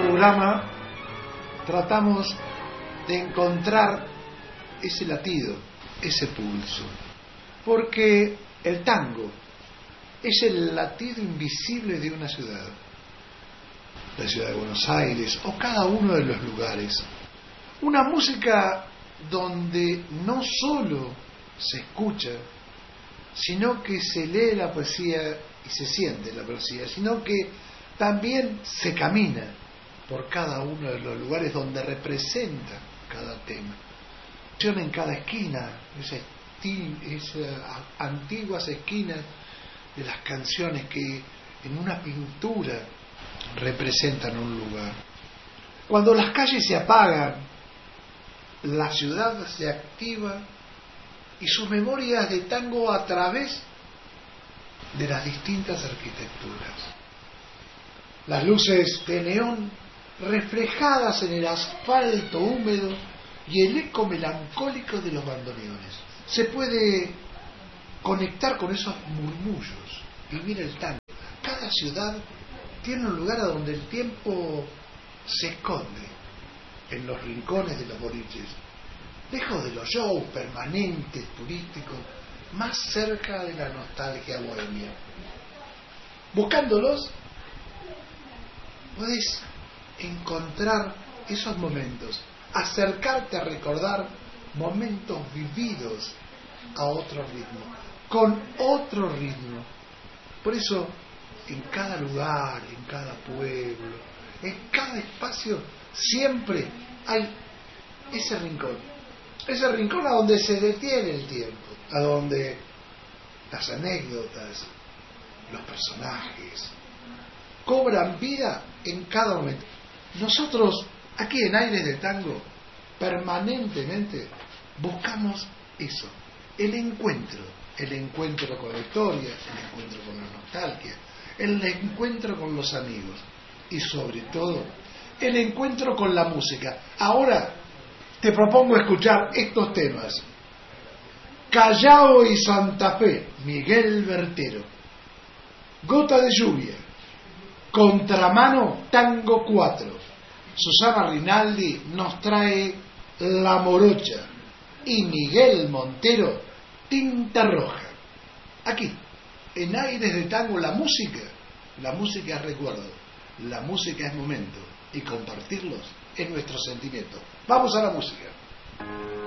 programa tratamos de encontrar ese latido, ese pulso, porque el tango es el latido invisible de una ciudad, la ciudad de Buenos Aires o cada uno de los lugares, una música donde no solo se escucha, sino que se lee la poesía y se siente la poesía, sino que también se camina por cada uno de los lugares donde representa cada tema. En cada esquina, esas antiguas esquinas de las canciones que en una pintura representan un lugar. Cuando las calles se apagan, la ciudad se activa y sus memorias de tango a través de las distintas arquitecturas. Las luces de neón reflejadas en el asfalto húmedo y el eco melancólico de los bandoneones. Se puede conectar con esos murmullos, vivir el tango. Cada ciudad tiene un lugar a donde el tiempo se esconde, en los rincones de los boliches, lejos de los shows permanentes, turísticos, más cerca de la nostalgia bohemia. Buscándolos, puedes encontrar esos momentos, acercarte a recordar momentos vividos a otro ritmo, con otro ritmo. Por eso, en cada lugar, en cada pueblo, en cada espacio, siempre hay ese rincón a donde se detiene el tiempo, a donde las anécdotas, los personajes, cobran vida en cada momento. Nosotros, aquí en Aires de Tango, permanentemente buscamos eso, el encuentro con la historia, el encuentro con la nostalgia, el encuentro con los amigos y sobre todo el encuentro con la música. Ahora te propongo escuchar estos temas: Callao y Santa Fe, Miguel Bertero; Gota de lluvia, Contramano, Tango 4. Susana Rinaldi nos trae La Morocha y Miguel Montero, Tinta Roja. Aquí, en Aires de Tango, la música es recuerdo, la música es momento y compartirlos es nuestro sentimiento. Vamos a la música.